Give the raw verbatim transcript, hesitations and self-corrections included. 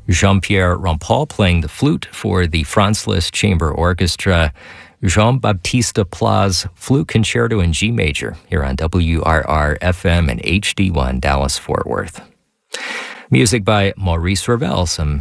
Jean-Pierre Rampal playing the flute for the Franz Liszt Chamber Orchestra. Jean-Baptiste Pla's Flute Concerto in G Major here on W R R F M and H D one Dallas-Fort Worth. Music by Maurice Ravel, some